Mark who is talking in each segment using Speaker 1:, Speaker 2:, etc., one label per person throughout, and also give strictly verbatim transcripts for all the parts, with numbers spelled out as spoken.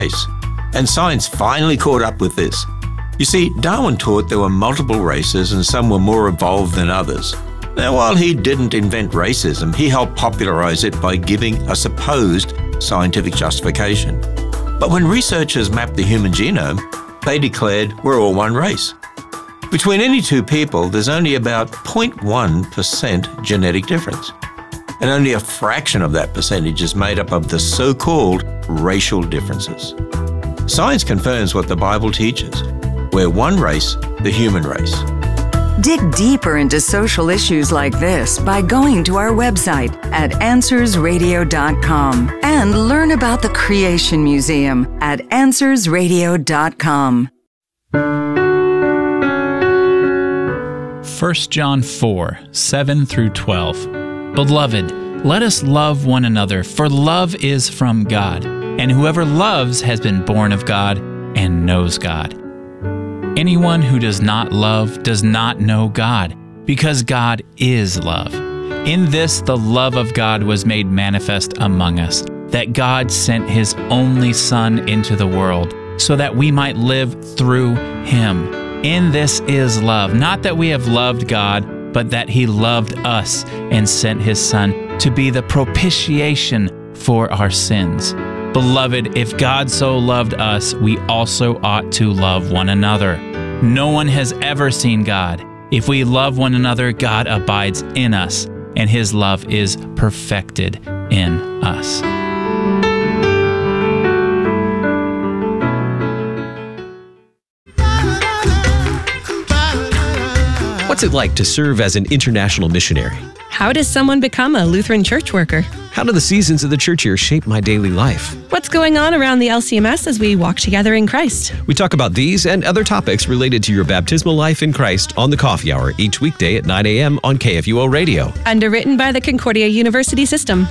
Speaker 1: race. And science finally caught up with this. You see, Darwin taught there were multiple races and some were more evolved than others. Now, while he didn't invent racism, he helped popularize it by giving a supposed scientific justification. But when researchers mapped the human genome, they declared we're all one race. Between any two people, there's only about zero point one percent genetic difference. And only a fraction of that percentage is made up of the so-called racial differences. Science confirms what the Bible teaches. We're one race, the human race.
Speaker 2: Dig deeper into social issues like this by going to our website at answers radio dot com and learn about the Creation Museum at answers radio dot com.
Speaker 3: First John four, seven through twelve. Beloved, let us love one another, for love is from God, and whoever loves has been born of God and knows God. Anyone who does not love does not know God, because God is love. In this the love of God was made manifest among us, that God sent His only Son into the world, so that we might live through Him. In this is love, not that we have loved God, but that He loved us and sent His Son to be the propitiation for our sins. Beloved, if God so loved us, we also ought to love one another. No one has ever seen God. If we love one another, God abides in us, and His love is perfected in us.
Speaker 4: What's it like to serve as an international missionary?
Speaker 5: How does someone become a Lutheran church worker?
Speaker 4: How do the seasons of the church year shape my daily life?
Speaker 5: What's going on around the L C M S as we walk together in Christ?
Speaker 4: We talk about these and other topics related to your baptismal life in Christ on the Coffee Hour each weekday at nine a.m. on K F U O Radio.
Speaker 5: Underwritten by the Concordia University System.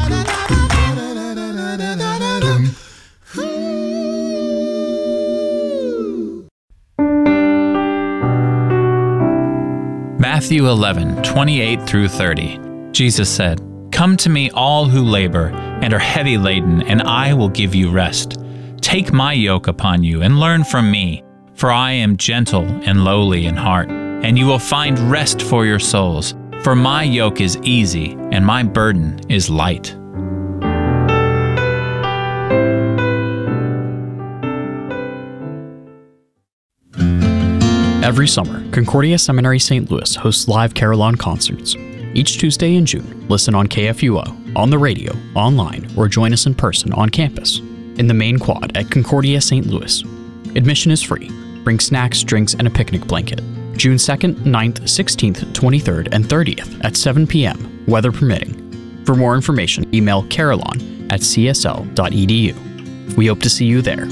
Speaker 3: Matthew eleven, twenty-eight through thirty. Jesus said, "Come to me, all who labor and are heavy laden, and I will give you rest. Take my yoke upon you and learn from me, for I am gentle and lowly in heart, and you will find rest for your souls. For my yoke is easy and my burden is light."
Speaker 6: Every summer, Concordia Seminary Saint Louis hosts live carillon concerts. Each Tuesday in June, listen on K F U O, on the radio, online, or join us in person on campus, in the main quad at Concordia Saint Louis. Admission is free. Bring snacks, drinks, and a picnic blanket. June second, ninth, sixteenth, twenty-third, and thirtieth at seven p.m., weather permitting. For more information, email carillon at c s l dot e d u. We hope to see you there.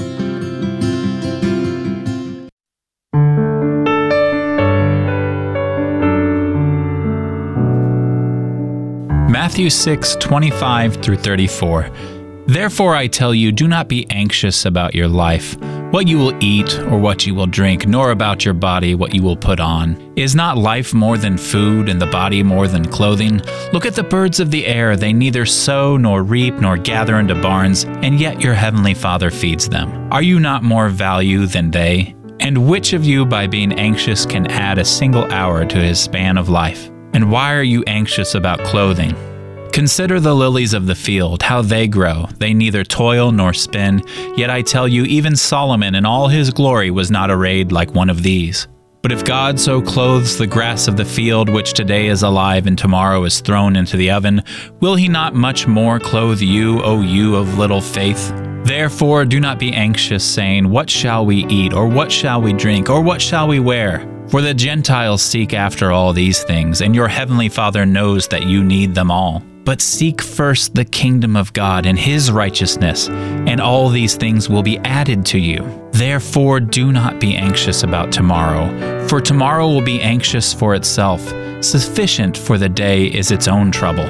Speaker 3: Matthew six, twenty-five through thirty-four. Therefore I tell you, do not be anxious about your life, what you will eat or what you will drink, nor about your body, what you will put on. Is not life more than food, and the body more than clothing? Look at the birds of the air. They neither sow nor reap nor gather into barns, and yet your heavenly Father feeds them. Are you not more value than they? And which of you, by being anxious, can add a single hour to his span of life? And why are you anxious about clothing? Consider the lilies of the field, how they grow. They neither toil nor spin. Yet I tell you, even Solomon in all his glory was not arrayed like one of these. But if God so clothes the grass of the field, which today is alive and tomorrow is thrown into the oven, will he not much more clothe you, O you of little faith? Therefore do not be anxious, saying, what shall we eat, or what shall we drink, or what shall we wear? For the Gentiles seek after all these things, and your heavenly Father knows that you need them all. But seek first the kingdom of God and his righteousness, and all these things will be added to you. Therefore do not be anxious about tomorrow, for tomorrow will be anxious for itself. Sufficient for the day is its own trouble.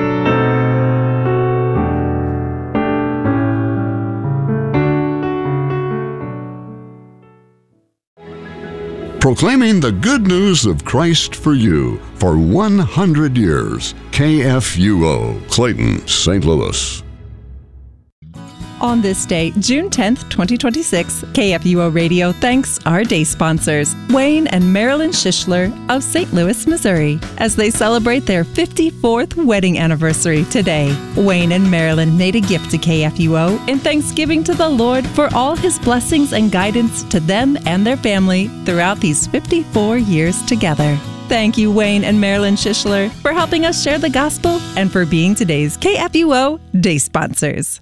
Speaker 7: Proclaiming the good news of Christ for you for one hundred years. K F U O, Clayton, Saint Louis.
Speaker 8: On this day, June tenth, twenty twenty-six, K F U O Radio thanks our day sponsors, Wayne and Marilyn Schischler of Saint Louis, Missouri, as they celebrate their fifty-fourth wedding anniversary today. Wayne and Marilyn made a gift to K F U O in thanksgiving to the Lord for all his blessings and guidance to them and their family throughout these fifty-four years together. Thank you, Wayne and Marilyn Schischler, for helping us share the gospel and for being today's K F U O day sponsors.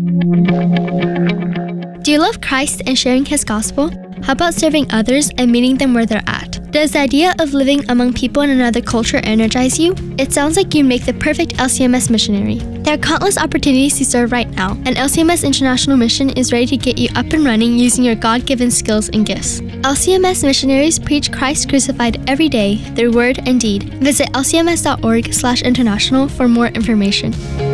Speaker 9: Do you love Christ and sharing His gospel? How about serving others and meeting them where they're at? Does the idea of living among people in another culture energize you? It sounds like you make the perfect L C M S missionary. There are countless opportunities to serve right now, and L C M S International Mission is ready to get you up and running using your God-given skills and gifts. L C M S missionaries preach Christ crucified every day through word and deed. Visit L C M S dot org slash international for more information.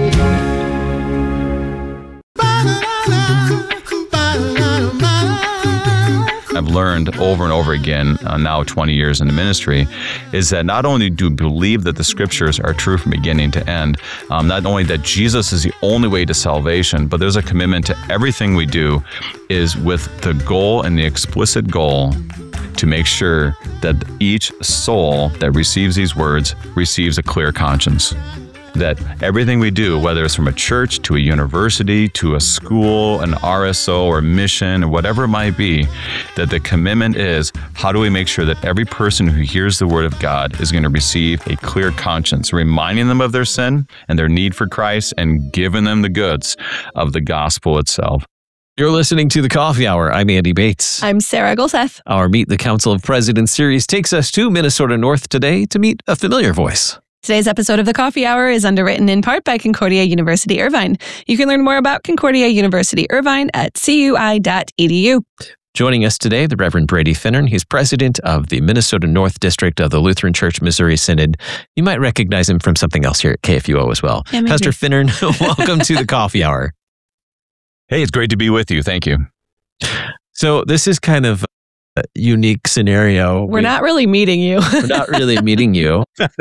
Speaker 10: I've learned over and over again, uh, now twenty years in the ministry, is that not only do we believe that the scriptures are true from beginning to end, um, not only that Jesus is the only way to salvation, but there's a commitment to everything we do is with the goal and the explicit goal to make sure that each soul that receives these words receives a clear conscience. That everything we do, whether it's from a church to a university to a school, an R S O or mission or whatever it might be, that the commitment is, how do we make sure that every person who hears the word of God is going to receive a clear conscience, reminding them of their sin and their need for Christ and giving them the goods of the gospel itself.
Speaker 4: You're listening to The Coffee Hour. I'm Andy Bates.
Speaker 5: I'm Sarah Golseth.
Speaker 4: Our Meet the Council of Presidents series takes us to Minnesota North today to meet a familiar voice.
Speaker 5: Today's episode of The Coffee Hour is underwritten in part by Concordia University Irvine. You can learn more about Concordia University Irvine at C U I dot E D U.
Speaker 4: Joining us today, the Reverend Brady Finnern. He's president of the Minnesota North District of the Lutheran Church Missouri Synod. You might recognize him from something else here at K F U O as well.
Speaker 5: Yeah,
Speaker 4: Pastor Finnern, welcome to The Coffee Hour.
Speaker 10: Hey, it's great to be with you. Thank you.
Speaker 4: So this is kind of a unique scenario.
Speaker 5: We're we, not really meeting you.
Speaker 4: We're not really meeting you.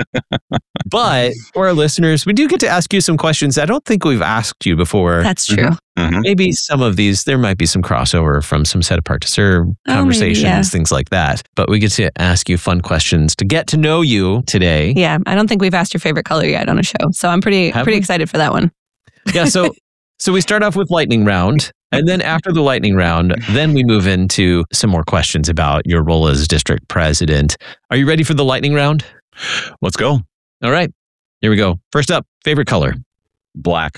Speaker 4: But for our listeners, we do get to ask you some questions I don't think we've asked you before.
Speaker 5: That's true.
Speaker 10: Mm-hmm.
Speaker 4: Maybe some of these, there might be some crossover from some Set Apart to Serve
Speaker 5: oh,
Speaker 4: conversations,
Speaker 5: maybe, yeah.
Speaker 4: things like that. But we get to ask you fun questions to get to know you today.
Speaker 5: Yeah, I don't think we've asked your favorite color yet on a show. So I'm pretty
Speaker 4: Have
Speaker 5: pretty
Speaker 4: we?
Speaker 5: excited for that one.
Speaker 4: Yeah, so so we start off with lightning round. And then after the lightning round, then we move into some more questions about your role as district president. Are you ready for the lightning round?
Speaker 10: Let's go.
Speaker 4: All right. Here we go. First up, favorite color?
Speaker 10: Black.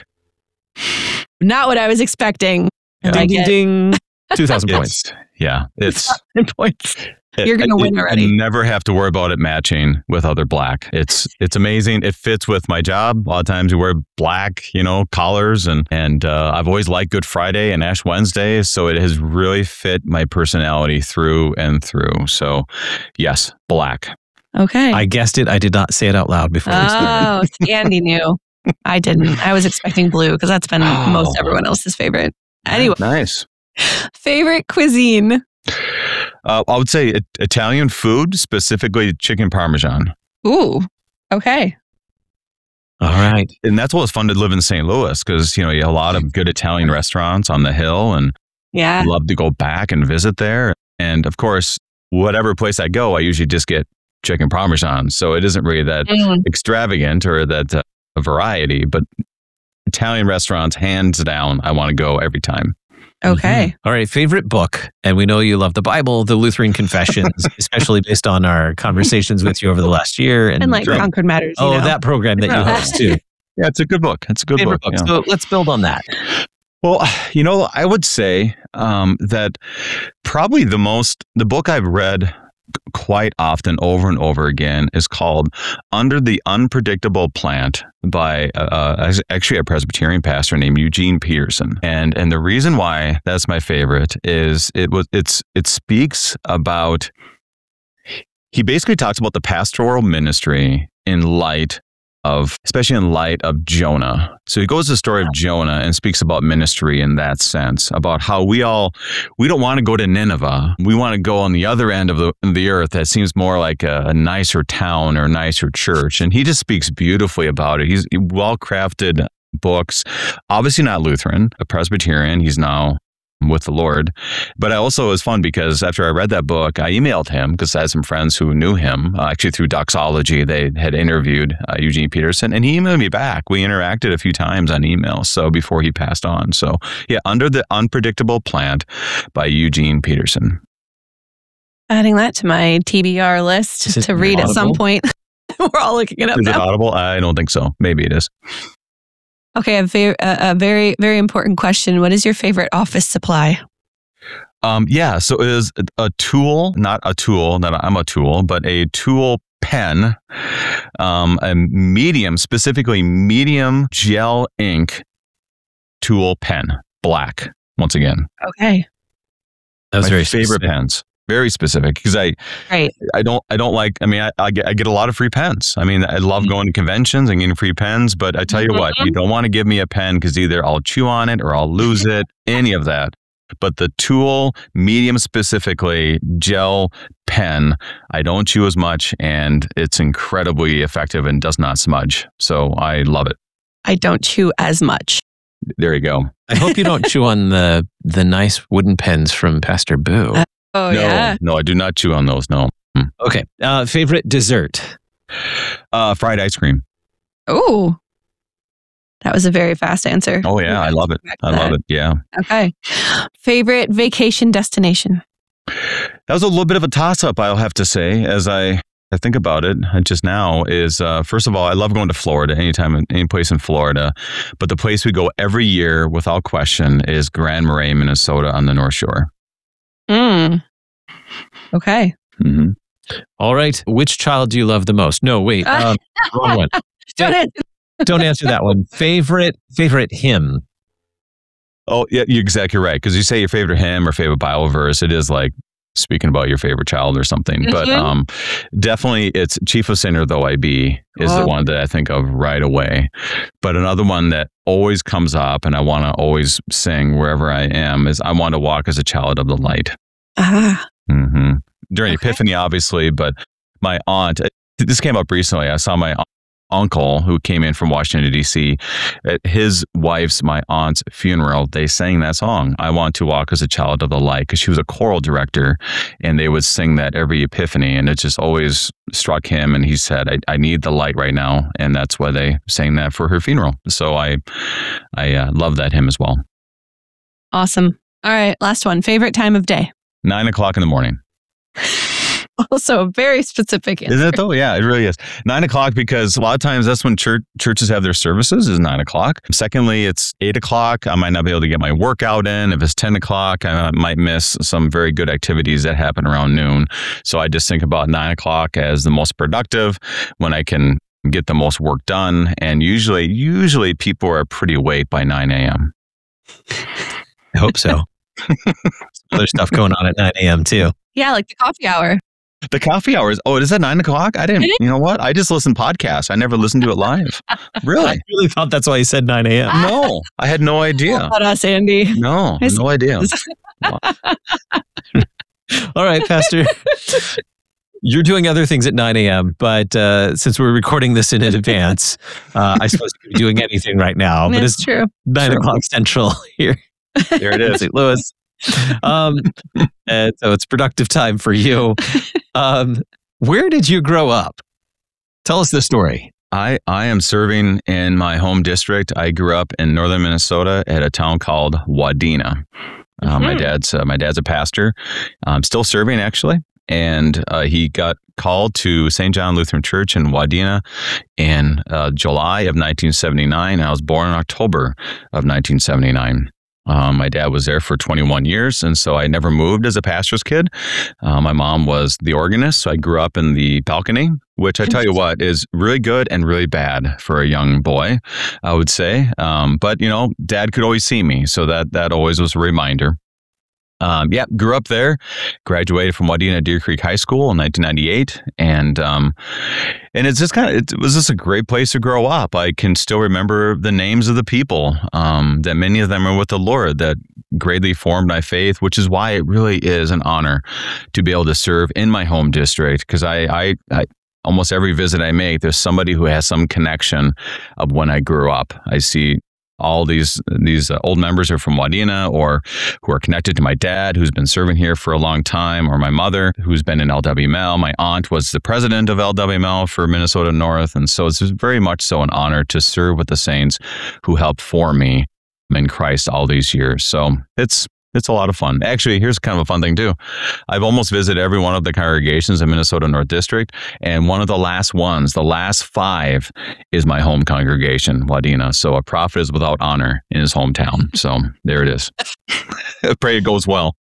Speaker 5: Not what I was expecting.
Speaker 4: Ding,
Speaker 5: Like
Speaker 4: ding,
Speaker 5: it.
Speaker 4: ding. two thousand points.
Speaker 10: It's, yeah, it's...
Speaker 5: points. You're going to win already.
Speaker 10: I never have to worry about it matching with other black. It's it's amazing. It fits with my job. A lot of times we wear black, you know, collars, and and uh, I've always liked Good Friday and Ash Wednesday, so it has really fit my personality through and through. So, yes, black.
Speaker 5: Okay.
Speaker 4: I guessed it. I did not say it out loud before we started.
Speaker 5: Oh, Andy knew. I didn't. I was expecting blue because that's been oh. most everyone else's favorite. Anyway.
Speaker 10: Nice.
Speaker 5: Favorite cuisine?
Speaker 10: Uh, I would say it, Italian food, specifically chicken parmesan.
Speaker 5: Ooh, okay.
Speaker 4: All right.
Speaker 10: And that's why it's fun to live in Saint Louis because, you know, you have a lot of good Italian restaurants on the hill and
Speaker 5: yeah,
Speaker 10: I love to go back and visit there. And of course, whatever place I go, I usually just get chicken parmesan. So it isn't really that mm. extravagant or that uh, variety, but Italian restaurants, hands down, I want to go every time.
Speaker 5: Okay.
Speaker 4: Mm-hmm. All right. Favorite book. And we know you love the Bible, the Lutheran Confessions, especially based on our conversations with you over the last year.
Speaker 5: And, and like
Speaker 10: sure.
Speaker 5: Concord Matters.
Speaker 4: Oh,
Speaker 5: you know?
Speaker 4: that program that you host too.
Speaker 10: Yeah, it's a good book. It's a good
Speaker 4: Favorite
Speaker 10: book.
Speaker 4: book.
Speaker 10: Yeah.
Speaker 4: So let's build on that.
Speaker 10: Well, you know, I would say um, that probably the most, the book I've read quite often over and over again is called Under the Unpredictable Plant by uh, actually a Presbyterian pastor named Eugene Peterson. And and the reason why that's my favorite is it was it's it speaks about, he basically talks about the pastoral ministry in light of, especially in light of Jonah. So he goes to the story of Jonah and speaks about ministry in that sense, about how we all, we don't want to go to Nineveh. We want to go on the other end of the, the earth that seems more like a, a nicer town or a nicer church. And he just speaks beautifully about it. He's a well-crafted books. Obviously not Lutheran, a Presbyterian. He's now with the Lord. But I also, it was fun because after I read that book, I emailed him because I had some friends who knew him, uh, actually through Doxology. They had interviewed uh, Eugene Peterson, and he emailed me back. We interacted a few times on email, so before he passed on. So yeah, Under the Unpredictable Plant by Eugene Peterson.
Speaker 5: Adding that to my T B R list to read
Speaker 10: Audible?
Speaker 5: at some point. We're all looking it up
Speaker 10: Is it
Speaker 5: now.
Speaker 10: Audible? I don't think so. Maybe it is.
Speaker 5: Okay, a very, a very, very important question. What is your favorite office supply?
Speaker 10: Um, yeah, so it is a tool, not a tool, not a, I'm a tool, but a tool pen, um, a medium, specifically medium gel ink tool pen, black, once again.
Speaker 5: Okay.
Speaker 4: That was
Speaker 10: My
Speaker 4: very
Speaker 10: favorite
Speaker 4: specific.
Speaker 10: pens. Very specific because I,
Speaker 5: Right.
Speaker 10: I don't, I don't like. I mean, I, I get, I get a lot of free pens. I mean, I love going to conventions and getting free pens. But I tell you what, you don't want to give me a pen because either I'll chew on it or I'll lose it. Any of that. But the tool medium specifically gel pen, I don't chew as much, and it's incredibly effective and does not smudge. So I love it.
Speaker 5: I don't chew as much.
Speaker 10: There you go.
Speaker 4: I hope you don't chew on the the nice wooden pens from Pastor Boo.
Speaker 5: Uh, oh,
Speaker 10: no,
Speaker 5: yeah.
Speaker 10: no, I do not chew on those. No. Mm.
Speaker 4: Okay. Uh, favorite dessert?
Speaker 10: Uh, fried ice cream.
Speaker 5: Oh, that was a very fast answer.
Speaker 10: Oh yeah, I love it. I love it. Yeah.
Speaker 5: Okay. Favorite vacation destination?
Speaker 10: That was a little bit of a toss-up, I'll have to say, as I, I think about it just now, is uh, first of all, I love going to Florida, anytime, any place in Florida. But the place we go every year, without question, is Grand Marais, Minnesota on the North Shore.
Speaker 5: Mm. Okay.
Speaker 10: Mm-hmm.
Speaker 4: All right. Which child do you love the most? No, wait. Um, wrong one.
Speaker 5: Don't it?
Speaker 4: Don't answer that one. Favorite favorite hymn?
Speaker 10: Oh, yeah, you're exactly right. Because you say your favorite hymn or favorite Bible verse, it is like speaking about your favorite child or something. Mm-hmm. But um, definitely it's Chief of Sinner Though I Be is oh. the one that I think of right away. But another one that always comes up and I want to always sing wherever I am is I Want to Walk as a Child of the Light.
Speaker 5: Ah.
Speaker 10: Mm-hmm. During
Speaker 5: Okay.
Speaker 10: Epiphany, obviously, but my aunt, this came up recently. I saw my uncle who came in from Washington, D C At his wife's, my aunt's funeral, they sang that song, I Want to Walk as a Child of the Light, because she was a choral director and they would sing that every Epiphany, and it just always struck him. And he said, I, I need the light right now. And that's why they sang that for her funeral. So I, I uh, love that hymn as well.
Speaker 5: Awesome. All right. Last one. Favorite time of day?
Speaker 10: Nine o'clock in the morning.
Speaker 5: Also a very specific answer.
Speaker 10: Isn't it though? Yeah, it really is. Nine o'clock because a lot of times that's when church, churches have their services is nine o'clock. Secondly, it's eight o'clock. I might not be able to get my workout in. If it's ten o'clock, I might miss some very good activities that happen around noon. So I just think about nine o'clock as the most productive, when I can get the most work done. And usually, usually people are pretty awake by nine a.m.
Speaker 4: I hope so. Other stuff going on at nine a.m. too.
Speaker 5: Yeah, like the coffee hour.
Speaker 10: The coffee hours. Oh, it is at nine o'clock? I didn't, you know what? I just listen to podcasts. I never listened to it live. Really?
Speaker 4: I really thought that's why he said nine a.m.
Speaker 10: No, I had no idea.
Speaker 5: About us, Andy.
Speaker 10: No,
Speaker 5: I
Speaker 10: no idea.
Speaker 4: All right, Pastor. You're doing other things at nine a.m., but uh, since we're recording this in advance, uh, I suppose you could be doing anything right now. But
Speaker 5: That's
Speaker 4: it's
Speaker 5: true.
Speaker 4: nine
Speaker 5: True.
Speaker 4: o'clock Central here
Speaker 10: There it
Speaker 4: in
Speaker 10: is.
Speaker 4: Saint Louis. Um, and so it's productive time for you. Um, where did you grow up? Tell us the story.
Speaker 10: I, I am serving in my home district. I grew up in northern Minnesota at a town called Wadena. Uh, my
Speaker 5: Mhm.
Speaker 10: dad's uh, my dad's a pastor. I'm still serving actually, and uh, he got called to Saint John Lutheran Church in Wadena in uh, July of nineteen seventy-nine. I was born in October of nineteen seventy-nine. Um, my dad was there for twenty-one years, and so I never moved as a pastor's kid. Uh, my mom was the organist, so I grew up in the balcony, which I tell you what is really good and really bad for a young boy, I would say. Um, but, you know, Dad could always see me, so that that always was a reminder. Um, yeah, grew up there, graduated from Wadena Deer Creek High School in nineteen ninety-eight. And, um, and it's just kind of, it was just a great place to grow up. I can still remember the names of the people, um, that many of them are with the Lord, that greatly formed my faith, which is why it really is an honor to be able to serve in my home district. Cause I, I, I almost every visit I make, there's somebody who has some connection of when I grew up. I see all these these uh, old members are from Wadena or who are connected to my dad, who's been serving here for a long time, or my mother, who's been in L W M L. My aunt was the president of L W M L for Minnesota North. And so it's very much so an honor to serve with the saints who helped form me in Christ all these years. So it's It's a lot of fun. Actually, here's kind of a fun thing too. I've almost visited every one of the congregations in Minnesota North District, and one of the last ones, the last five, is my home congregation, Wadena. So a prophet is without honor in his hometown. So there it is. I pray it goes well.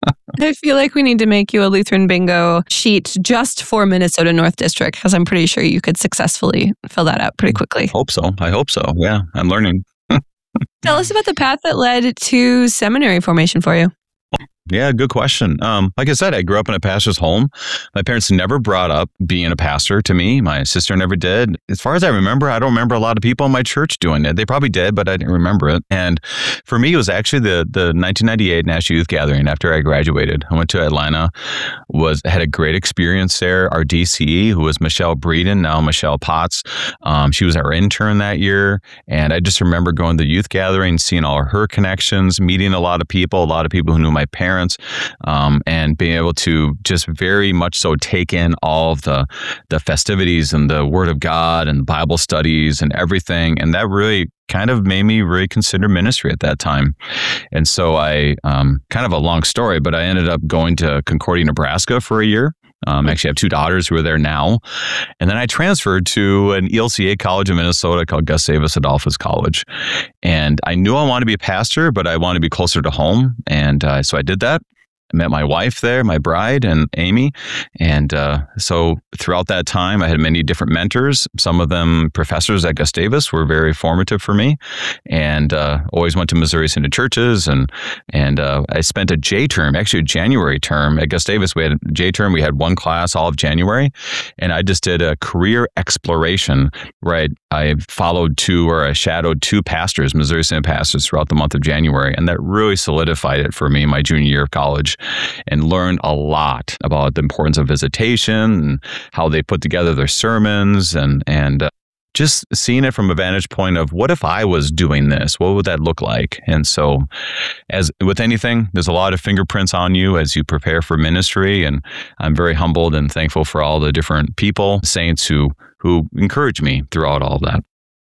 Speaker 5: I feel like we need to make you a Lutheran bingo sheet just for Minnesota North District, because I'm pretty sure you could successfully fill that out pretty quickly.
Speaker 10: Hope so. I hope so. Yeah, I'm learning.
Speaker 5: Tell us about the path that led to seminary formation for you.
Speaker 10: Yeah, good question. Um, like I said, I grew up in a pastor's home. My parents never brought up being a pastor to me. My sister never did. As far as I remember, I don't remember a lot of people in my church doing it. They probably did, but I didn't remember it. And for me, it was actually the the nineteen ninety-eight National Youth Gathering after I graduated. I went to Atlanta, was had a great experience there. Our D C E, who was Michelle Breeden, now Michelle Potts, um, she was our intern that year. And I just remember going to the youth gathering, seeing all her connections, meeting a lot of people, a lot of people who knew my parents. Um, and being able to just very much so take in all of the the festivities and the Word of God and Bible studies and everything. And that really kind of made me really consider ministry at that time. And so I, um, kind of a long story, but I ended up going to Concordia, Nebraska for a year. Um, actually, I have two daughters who are there now. And then I transferred to an E L C A college in Minnesota called Gustavus Adolphus College. And I knew I wanted to be a pastor, but I wanted to be closer to home. And uh, so I did that. I met my wife there, my bride, and Amy. And uh, so throughout that time, I had many different mentors. Some of them professors at Gustavus were very formative for me. And uh, always went to Missouri Synod churches. And and uh, I spent a J term, actually a January term at Gustavus. We had a J term. We had one class all of January. And I just did a career exploration, right? I followed two or I shadowed two pastors, Missouri Synod pastors, throughout the month of January. And that really solidified it for me my junior year of college. And learned a lot about the importance of visitation and how they put together their sermons and and uh, just seeing it from a vantage point of what if I was doing this? What would that look like? And so as with anything, there's a lot of fingerprints on you as you prepare for ministry. And I'm very humbled and thankful for all the different people, saints who who encourage me throughout all that.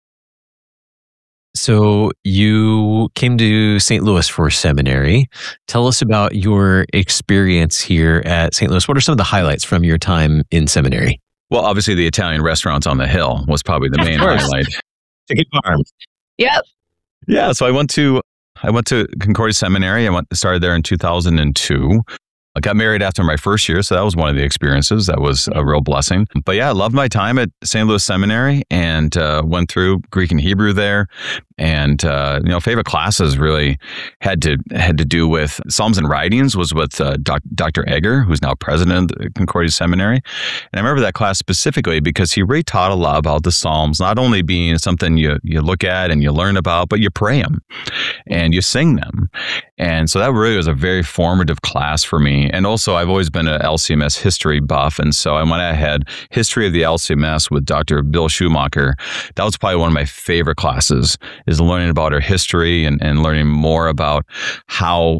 Speaker 4: So you came to Saint Louis for seminary. Tell us about your experience here at Saint Louis. What are some of the highlights from your time in seminary?
Speaker 10: Well, obviously the Italian restaurants on the hill was probably the main highlight.
Speaker 4: Chicken farm.
Speaker 5: Yep.
Speaker 10: Yeah. So I went to I went to Concordia Seminary. I went started there in two thousand two. I got married after my first year, so that was one of the experiences. That was a real blessing. But yeah, I loved my time at Saint Louis Seminary and uh, went through Greek and Hebrew there. And uh, you know, favorite classes really had to had to do with Psalms and Writings. Was with uh, doc, Doctor Egger, who's now president of the Concordia Seminary. And I remember that class specifically because he really taught a lot about the Psalms, not only being something you you look at and you learn about, but you pray them and you sing them. And so that really was a very formative class for me. And also, I've always been an L C M S history buff. And so I went ahead, history of the L C M S with Doctor Bill Schumacher. That was probably one of my favorite classes, is learning about our history and, and learning more about how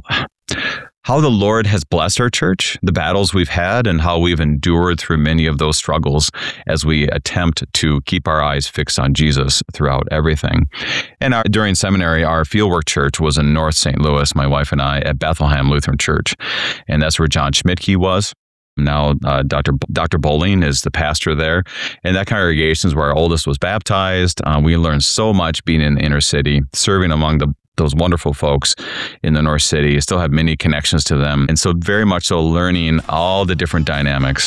Speaker 10: how the Lord has blessed our church, the battles we've had, and how we've endured through many of those struggles as we attempt to keep our eyes fixed on Jesus throughout everything. And our, during seminary, our fieldwork church was in North Saint Louis, my wife and I, at Bethlehem Lutheran Church. And that's where John Schmidtke was. Now, uh, Doctor Doctor Bowling is the pastor there. And that congregation is where our oldest was baptized. Uh, we learned so much being in the inner city, serving among the those wonderful folks in the North City. I still have many connections to them. And so very much so learning all the different dynamics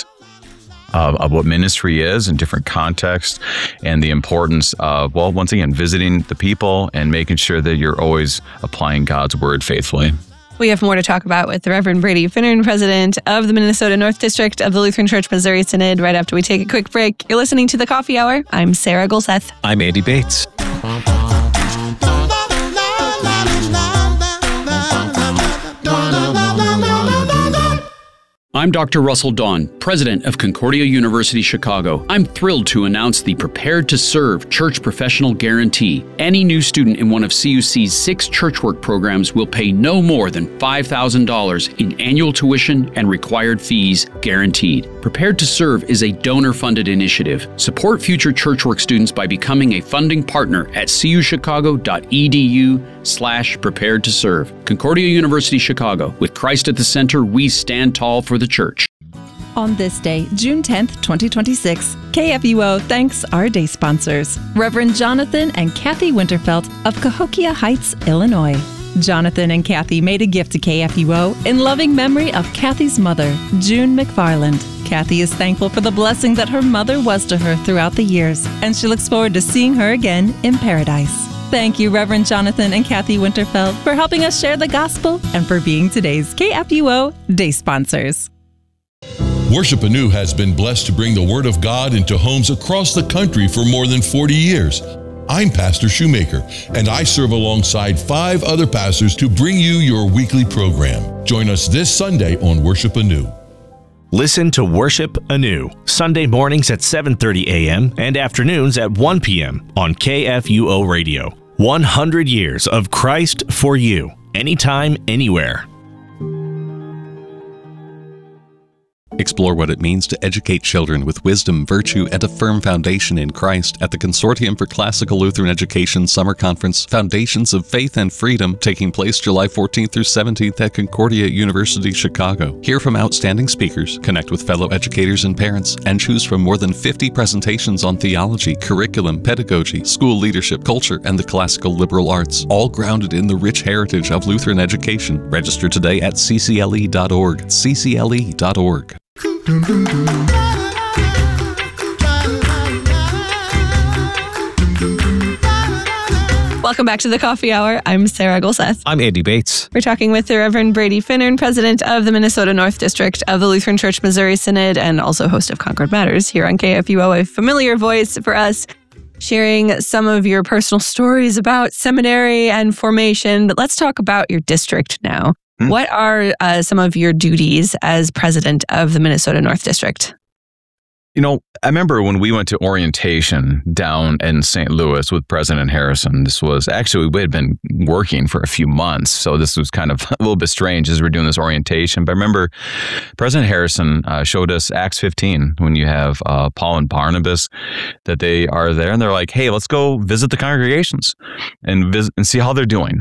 Speaker 10: of, of what ministry is in different contexts and the importance of, well, once again, visiting the people and making sure that you're always applying God's word faithfully.
Speaker 5: We have more to talk about with the Reverend Brady Finnern, president of the Minnesota North District of the Lutheran Church Missouri Synod, right after we take a quick break. You're listening to The Coffee Hour. I'm Sarah Golseth.
Speaker 4: I'm Andy Bates.
Speaker 11: I'm Doctor Russell Dawn, president of Concordia University Chicago. I'm thrilled to announce the Prepared to Serve Church Professional Guarantee. Any new student in one of C U C's six church work programs will pay no more than five thousand dollars in annual tuition and required fees guaranteed. Prepared to Serve is a donor-funded initiative. Support future church work students by becoming a funding partner at cuchicago.edu slash prepared to serve. Concordia University Chicago. With Christ at the center, we stand tall for the church.
Speaker 8: On this day, June tenth, twenty twenty-six, K F U O thanks our day sponsors, Reverend Jonathan and Kathy Winterfelt of Cahokia Heights, Illinois. Jonathan and Kathy made a gift to K F U O in loving memory of Kathy's mother, June McFarland. Kathy is thankful for the blessing that her mother was to her throughout the years, and she looks forward to seeing her again in paradise. Thank you, Reverend Jonathan and Kathy Winterfeld, for helping us share the gospel and for being today's K F U O day sponsors.
Speaker 12: Worship Anew has been blessed to bring the Word of God into homes across the country for more than forty years. I'm Pastor Shoemaker, and I serve alongside five other pastors to bring you your weekly program. Join us this Sunday on Worship Anew.
Speaker 13: Listen to Worship Anew, Sunday mornings at seven thirty a.m. and afternoons at one p.m. on K F U O Radio. one hundred years of Christ for you, anytime, anywhere.
Speaker 14: Explore what it means to educate children with wisdom, virtue, and a firm foundation in Christ at the Consortium for Classical Lutheran Education Summer Conference, Foundations of Faith and Freedom, taking place July fourteenth through seventeenth at Concordia University, Chicago. Hear from outstanding speakers, connect with fellow educators and parents, and choose from more than fifty presentations on theology, curriculum, pedagogy, school leadership, culture, and the classical liberal arts, all grounded in the rich heritage of Lutheran education. Register today at c c l e dot org, c c l e dot org.
Speaker 5: Welcome back to the Coffee Hour. I'm Sarah Golseth.
Speaker 4: I'm Andy Bates.
Speaker 5: We're talking with the Reverend Brady Finnern, president of the Minnesota North District of the Lutheran Church Missouri Synod and also host of Concord Matters here on K F U O, a familiar voice for us, sharing some of your personal stories about seminary and formation. But let's talk about your district now. Hmm. What are uh, some of your duties as president of the Minnesota North District?
Speaker 10: You know, I remember when we went to orientation down in Saint Louis with President Harrison. This was actually, we had been working for a few months, so this was kind of a little bit strange as we were doing this orientation. But I remember President Harrison uh, showed us Acts fifteen when you have uh, Paul and Barnabas, that they are there and they're like, hey, let's go visit the congregations and visit and see how they're doing.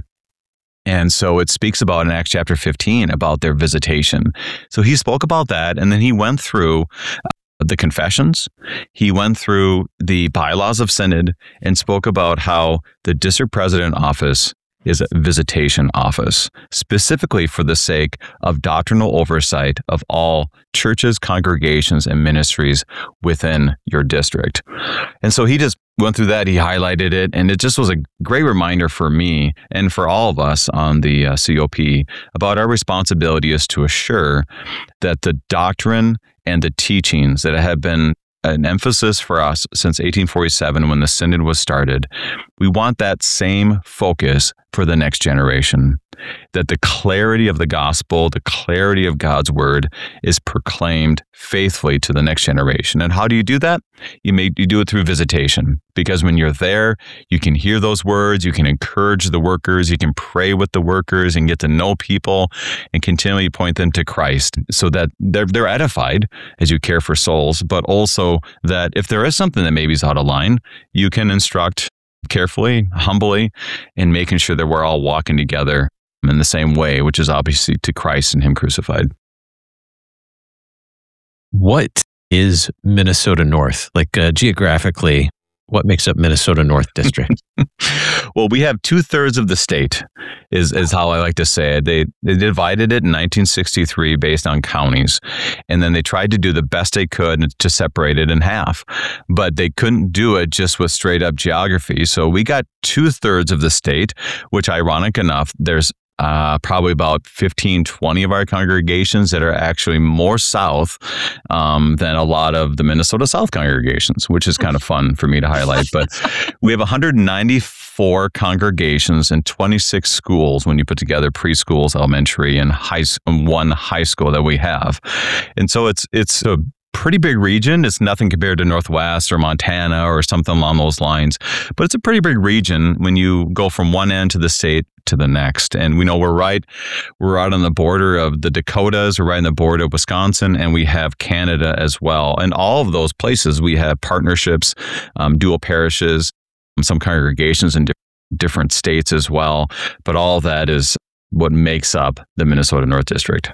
Speaker 10: And so it speaks about in Acts chapter fifteen about their visitation. So he spoke about that, and then he went through the confessions. He went through the bylaws of synod and spoke about how the district president office is a visitation office, specifically for the sake of doctrinal oversight of all churches, congregations, and ministries within your district. And so he just went through that, he highlighted it, and it just was a great reminder for me and for all of us on the uh, C O P about our responsibility is to assure that the doctrine and the teachings that have been an emphasis for us since eighteen forty-seven when the synod was started, we want that same focus for the next generation. That the clarity of the gospel, the clarity of God's word is proclaimed faithfully to the next generation. And how do you do that? You may you do it through visitation, because when you're there, you can hear those words, you can encourage the workers, you can pray with the workers and get to know people and continually point them to Christ so that they're, they're edified as you care for souls, but also that if there is something that maybe is out of line, you can instruct carefully, humbly, and making sure that we're all walking together in the same way, which is obviously to Christ and Him crucified.
Speaker 4: What is Minnesota North? Like uh, geographically, what makes up Minnesota North District?
Speaker 10: Well, we have two thirds of the state is, is how I like to say it. They, they divided it in nineteen sixty-three based on counties. And then they tried to do the best they could to separate it in half, but they couldn't do it just with straight up geography. So we got two thirds of the state, which ironic enough, there's uh, probably about fifteen, twenty of our congregations that are actually more south um, than a lot of the Minnesota South congregations, which is kind of fun for me to highlight. But we have one hundred ninety-four congregations and twenty-six schools when you put together preschools, elementary, and high, one high school that we have. And so it's it's a pretty big region. It's nothing compared to Northwest or Montana or something along those lines, but it's a pretty big region when you go from one end to the state to the next. And we know we're right, we're right on the border of the Dakotas, we're right on the border of Wisconsin, and we have Canada as well. And all of those places, we have partnerships, um, dual parishes, some congregations in di- different states as well. But all of that is what makes up the Minnesota North District.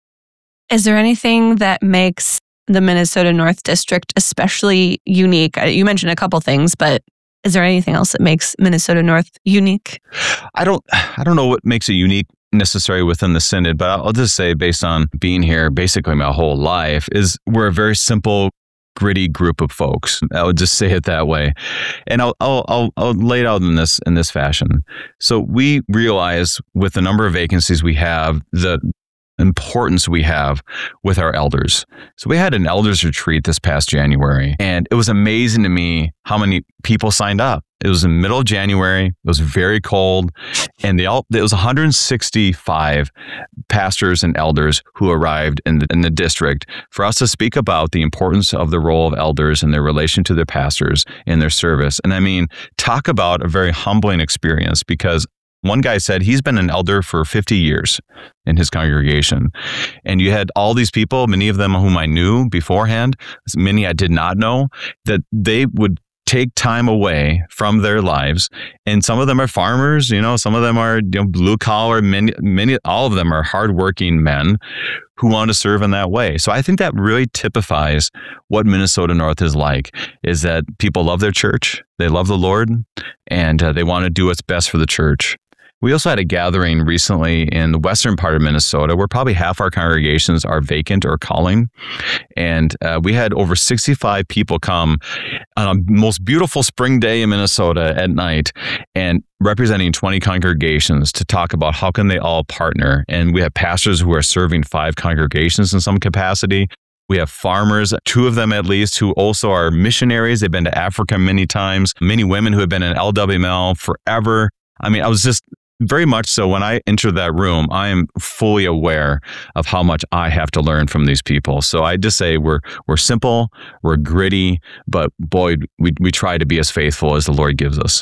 Speaker 5: Is there anything that makes the Minnesota North District especially unique? You mentioned a couple things, but is there anything else that makes Minnesota North unique?
Speaker 10: I don't I don't know what makes it unique necessarily within the synod, but I'll just say, based on being here basically my whole life, is we're a very simple, gritty group of folks. I would just say it that way. And I'll I'll I'll, I'll lay it out in this in this fashion. So we realize with the number of vacancies we have, the importance we have with our elders. So we had an elders retreat this past January, and it was amazing to me how many people signed up. It was in the middle of January. It was very cold, and they all, it was one hundred sixty-five pastors and elders who arrived in the, in the district for us to speak about the importance of the role of elders and their relation to their pastors in their service. And I mean, talk about a very humbling experience, because one guy said he's been an elder for fifty years in his congregation. And you had all these people, many of them whom I knew beforehand, many I did not know, that they would take time away from their lives. And some of them are farmers, you know, some of them are, you know, blue collar, many, many, all of them are hardworking men who want to serve in that way. So I think that really typifies what Minnesota North is like, is that people love their church, they love the Lord, and uh, they want to do what's best for the church. We also had a gathering recently in the western part of Minnesota where probably half our congregations are vacant or calling. And uh, we had over sixty-five people come on a most beautiful spring day in Minnesota at night, and representing twenty congregations to talk about how can they all partner. And we have pastors who are serving five congregations in some capacity. We have farmers, two of them at least, who also are missionaries. They've been to Africa many times. Many women who have been in L W M L forever. I mean, I was just very much so when I enter that room, I am fully aware of how much I have to learn from these people. So I just say we're we're simple, we're gritty, but boy, we we try to be as faithful as the Lord gives us.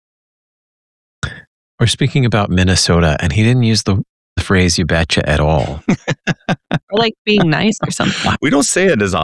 Speaker 4: We're speaking about Minnesota, and he didn't use the phrase "you betcha" at all.
Speaker 5: Or like being nice or something.
Speaker 10: We don't say it as